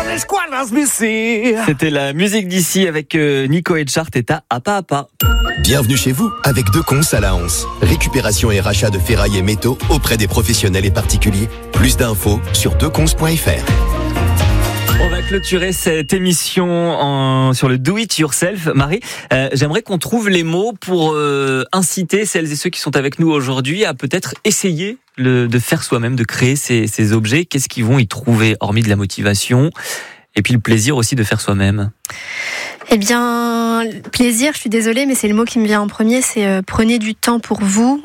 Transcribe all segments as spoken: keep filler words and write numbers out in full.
C'était la musique d'ici avec euh, Nico Etchart et ta Apa Apa. Bienvenue chez vous avec Decons à la Hanse. Récupération et rachat de ferraille et métaux auprès des professionnels et particuliers. Plus d'infos sur decons point f r. On va clôturer cette émission en, sur le Do It Yourself. Marie, euh, j'aimerais qu'on trouve les mots pour euh, inciter celles et ceux qui sont avec nous aujourd'hui à peut-être essayer le, de faire soi-même, de créer ces, ces objets. Qu'est-ce qu'ils vont y trouver, hormis de la motivation et puis le plaisir aussi de faire soi-même? Eh bien, plaisir, je suis désolée, mais c'est le mot qui me vient en premier, c'est euh, prenez du temps pour vous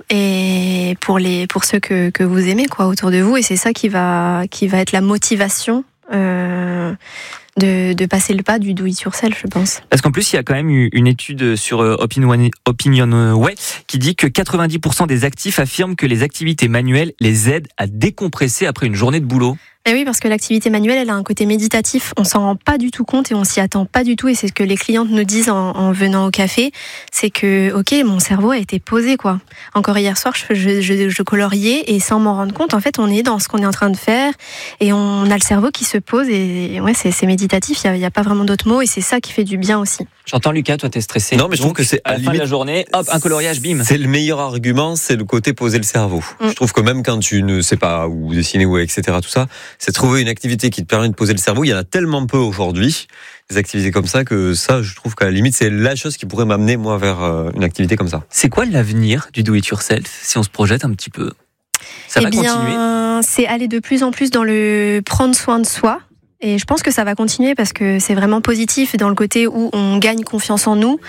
et pour, les, pour ceux que, que vous aimez quoi, autour de vous. Et c'est ça qui va, qui va être la motivation Euh, de, de passer le pas du do it yourself, je pense. Parce qu'en plus, il y a quand même eu une étude sur Opinion, Opinionway qui dit que quatre-vingt-dix pour cent des actifs affirment que les activités manuelles les aident à décompresser après une journée de boulot. Et oui, parce que l'activité manuelle, elle a un côté méditatif. On s'en rend pas du tout compte et on s'y attend pas du tout. Et c'est ce que les clientes nous disent en, en venant au café. C'est que, ok, mon cerveau a été posé, quoi. Encore hier soir, je, je, je, je coloriais et sans m'en rendre compte, en fait, on est dans ce qu'on est en train de faire et on a le cerveau qui se pose et ouais, c'est, c'est méditatif. Il y a, il y a pas vraiment d'autres mots et c'est ça qui fait du bien aussi. J'entends Lucas, toi t'es stressé. Non, mais je trouve que c'est à la fin de la journée, hop, un coloriage, bim. C'est le meilleur argument, c'est le côté poser le cerveau. Mm. Je trouve que même quand tu ne sais pas où dessiner ou et cetera tout ça, c'est trouver une activité qui te permet de poser le cerveau. Il y en a tellement peu aujourd'hui, des activités comme ça, que ça, je trouve qu'à la limite, c'est la chose qui pourrait m'amener moi vers une activité comme ça. C'est quoi l'avenir du do it yourself si on se projette un petit peu? Ça eh va bien, continuer? C'est aller de plus en plus dans le prendre soin de soi. Et je pense que ça va continuer parce que c'est vraiment positif dans le côté où on gagne confiance en nous,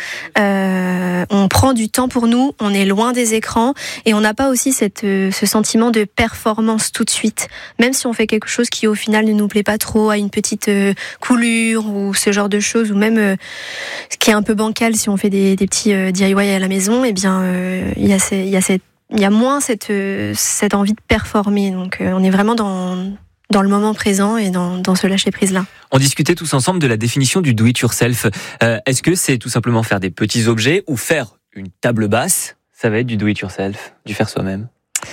euh, on prend du temps pour nous, on est loin des écrans et on n'a pas aussi cette, ce sentiment de performance tout de suite. Même si on fait quelque chose qui au final ne nous plaît pas trop, à une petite euh, coulure ou ce genre de choses, ou même euh, ce qui est un peu bancal si on fait des, des petits euh, D I Y à la maison, eh bien euh, il y a ces, il y a cette, il y a moins cette, euh, cette envie de performer. Donc euh, on est vraiment dans dans le moment présent et dans, dans ce lâcher-prise-là. On discutait tous ensemble de la définition du do-it-yourself. Euh, est-ce que c'est tout simplement faire des petits objets ou faire une table basse? Ça va être du do-it-yourself, du faire soi-même?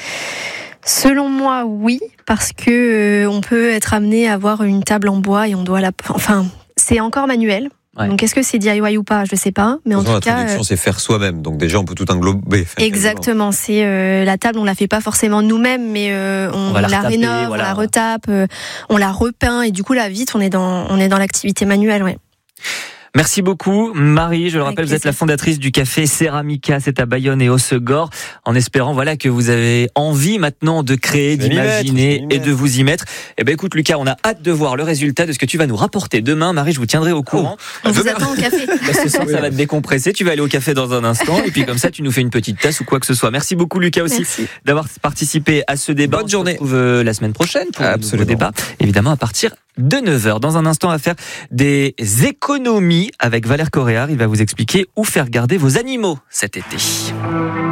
Selon moi, oui, parce que euh, on peut être amené à avoir une table en bois et on doit la... Enfin, c'est encore manuel. Ouais. Donc, est-ce que c'est D I Y ou pas? Je sais pas, mais en tout la cas, traduction, euh... c'est faire soi-même. Donc déjà, on peut tout englober. Exactement. C'est euh, la table, on la fait pas forcément nous-mêmes, mais euh, on, on, la, on la retaper, rénove, voilà. On la retape, euh, on la repeint, et du coup, là, vite, on est dans, on est dans l'activité manuelle, ouais. Merci beaucoup, Marie. Je le rappelle, vous êtes la fondatrice du café Ceramica, c'est à Bayonne et Hossegor. En espérant, voilà, que vous avez envie maintenant de créer, d'imaginer et de vous y mettre. Eh ben, écoute, Lucas, on a hâte de voir le résultat de ce que tu vas nous rapporter demain. Marie, je vous tiendrai au courant. Oh, on vous attend au café. Bah, ce soir, ça va te décompresser. Tu vas aller au café dans un instant. Et puis, comme ça, tu nous fais une petite tasse ou quoi que ce soit. Merci beaucoup, Lucas, aussi, Merci. d'avoir participé à ce débat. Bonne journée. On se retrouve la semaine prochaine pour Absolument. un nouveau débat. Évidemment, à partir de neuf heures. Dans un instant, on va faire des économies avec Valère Coréard. Il va vous expliquer où faire garder vos animaux cet été.